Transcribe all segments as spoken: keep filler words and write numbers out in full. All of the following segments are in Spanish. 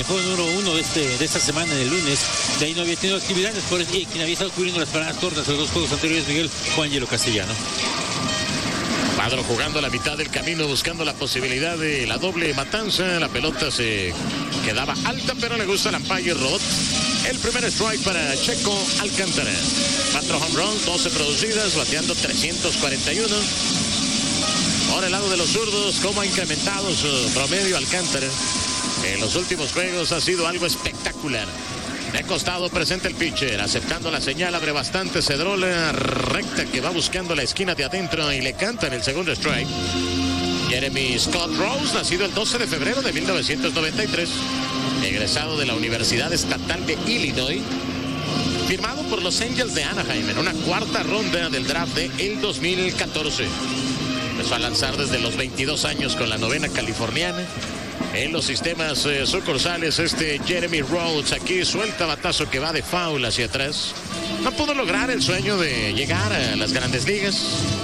el juego número uno de, este, de esta semana, en el lunes. De ahí no había tenido actividades, por eso, y quien había estado cubriendo las paradas cortas de los dos juegos anteriores, Miguel, Juan Hielo Castellano. Cuadro jugando a la mitad del camino, buscando la posibilidad de la doble matanza. La pelota se quedaba alta, pero le gusta el umpire Robot. El primer strike para Checo Alcántara. Cuatro home runs, doce producidas, bateando trescientos cuarenta y uno. Por el lado de los zurdos, cómo ha incrementado su promedio Alcántara en los últimos juegos, ha sido algo espectacular. De costado presenta el pitcher, aceptando la señal, abre bastante Cedrola, recta que va buscando la esquina de adentro y le canta en el segundo strike. Jeremy Scott Rose, nacido el doce de febrero de mil novecientos noventa y tres, egresado de la Universidad Estatal de Illinois, firmado por los Angels de Anaheim en una cuarta ronda del draft de el dos mil catorce. Empezó a lanzar desde los veintidós años con la novena californiana. En los sistemas eh, sucursales, este Jeremy Rhodes aquí suelta batazo que va de foul hacia atrás. No pudo lograr el sueño de llegar a las grandes ligas.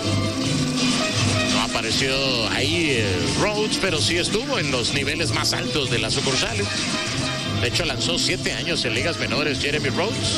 No apareció ahí eh, Rhodes, pero sí estuvo en los niveles más altos de las sucursales. De hecho, lanzó siete años en ligas menores Jeremy Rhodes.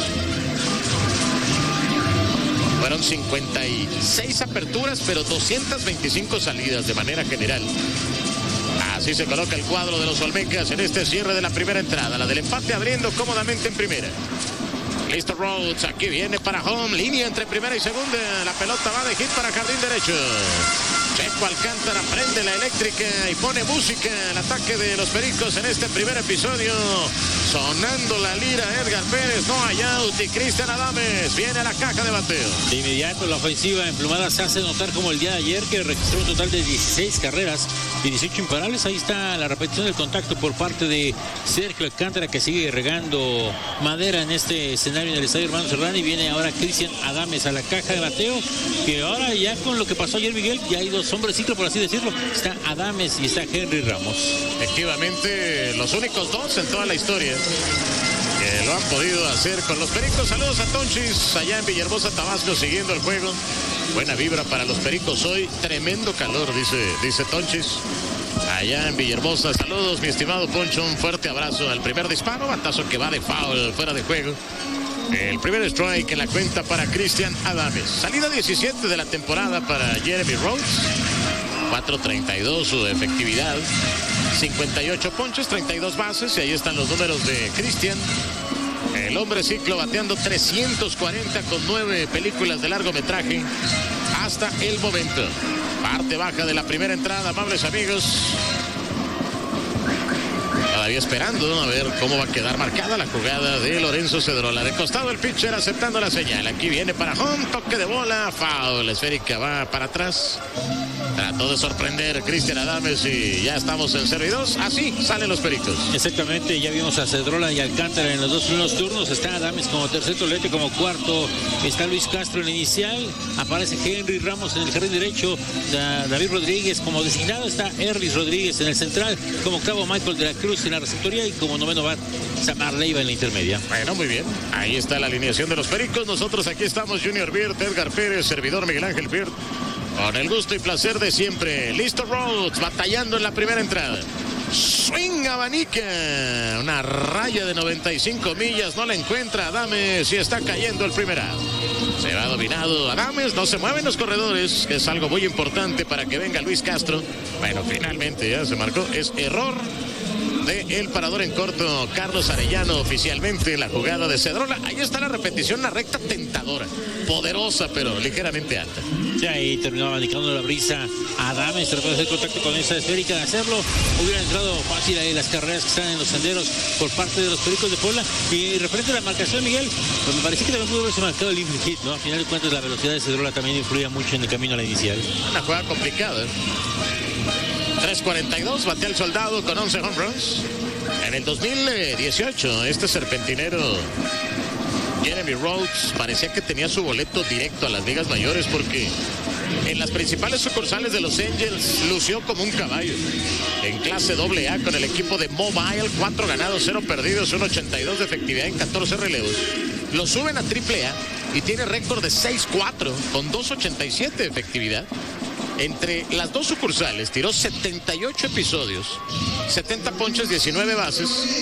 Fueron cincuenta y seis aperturas, pero doscientas veinticinco salidas de manera general. Así se coloca el cuadro de los Olmecas en este cierre de la primera entrada. La del empate abriendo cómodamente en primera. Listo Rhodes, aquí viene para home. Línea entre primera y segunda. La pelota va de hit para jardín derecho. Checo Alcántara prende la eléctrica y pone música al ataque de los Pericos en este primer episodio. Sonando la lira, Edgar Pérez, no hay out, y Cristian Adames viene a la caja de bateo. De inmediato la ofensiva emplumada se hace notar como el día de ayer, que registró un total de dieciséis carreras y dieciocho imparables. Ahí está la repetición del contacto por parte de Sergio Alcántara, que sigue regando madera en este escenario en el estadio Hermano Serrano, y viene ahora Cristian Adames a la caja de bateo, que ahora ya con lo que pasó ayer, Miguel, ya hay dos hombres ciclo, por así decirlo. Está Adames y está Henry Ramos. Efectivamente, los únicos dos en toda la historia que lo han podido hacer con los Pericos. Saludos a Tonchis allá en Villahermosa, Tabasco, siguiendo el juego. Buena vibra para los Pericos hoy. Tremendo calor, dice, dice Tonchis. Allá en Villahermosa, saludos mi estimado Poncho, un fuerte abrazo. Al primer disparo, batazo que va de foul, fuera de juego. El primer strike en la cuenta para Cristian Adames. Salida diecisiete de la temporada para Jeremy Rhodes. cuatro treinta y dos su efectividad. cincuenta y ocho ponches, treinta y dos bases. Y ahí están los números de Cristian. El hombre ciclo bateando trescientos cuarenta con nueve películas de largometraje hasta el momento. Parte baja de la primera entrada, amables amigos. Todavía esperando a ver cómo va a quedar marcada la jugada de Lorenzo Cedrola. De costado el pitcher aceptando la señal. Aquí viene para home, toque de bola, foul. La esférica va para atrás. Trató de sorprender Cristian Adames y ya estamos en cero y dos. Así salen los Pericos. Exactamente, ya vimos a Cedrola y Alcántara en los dos primeros turnos. Está Adames como tercer tolete, como cuarto está Luis Castro en el inicial. Aparece Henry Ramos en el jardín derecho. David Rodríguez como designado. Está Erlis Rodríguez en el central. Como octavo Michael de la Cruz en la receptoría. Y como noveno bat Samar Leiva en la intermedia. Bueno, muy bien. Ahí está la alineación de los Pericos. Nosotros aquí estamos, Junior Birt, Edgar Pérez, servidor Miguel Ángel Birt. Con el gusto y placer de siempre. Listo Rhodes, batallando en la primera entrada. Swing abanica. Una raya de noventa y cinco millas. No la encuentra Adames y está cayendo el primer out. Se va dominado Adames. No se mueven los corredores, que es algo muy importante para que venga Luis Castro. Bueno, finalmente ya se marcó. Es error de el parador en corto Carlos Arellano oficialmente en la jugada de Cedrola. Ahí está la repetición, una recta tentadora, poderosa pero ligeramente alta. Ya ahí terminó abanicando la brisa Adames, trató de hacer contacto con esa esférica. De hacerlo hubiera entrado fácil ahí las carreras que están en los senderos por parte de los Pericos de Puebla. Y referente a la marcación, Miguel, pues me parecía que también pudo haberse marcado el infield hit, ¿no? A final de cuentas la velocidad de Cedrola también influía mucho en el camino a la inicial. Una jugada complicada, ¿eh? tres cuarenta y dos, batea el Soldado con once home runs. En el dos mil dieciocho, este serpentinero Jeremy Rhodes parecía que tenía su boleto directo a las ligas mayores, porque en las principales sucursales de Los Angels lució como un caballo. En clase doble A con el equipo de Mobile, cuatro ganados, cero perdidos, uno ochenta y dos de efectividad en catorce relevos. Lo suben a triple A y tiene récord de seis cuatro con dos ochenta y siete de efectividad. Entre las dos sucursales tiró setenta y ocho episodios, setenta ponches, diecinueve bases.